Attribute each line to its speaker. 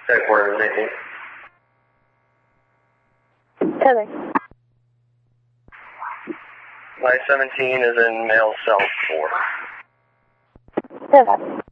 Speaker 1: Headquarters 18.
Speaker 2: Heather.
Speaker 1: I-17 is in male cell 4.
Speaker 2: Heather.